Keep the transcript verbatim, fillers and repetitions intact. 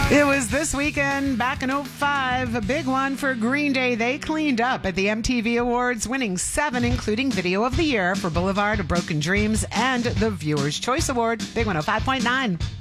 It was this weekend back in oh five, a big one for Green Day. They cleaned up at the M T V Awards, winning seven, including Video of the Year for Boulevard of Broken Dreams and the Viewer's Choice Award. Big one oh five point nine.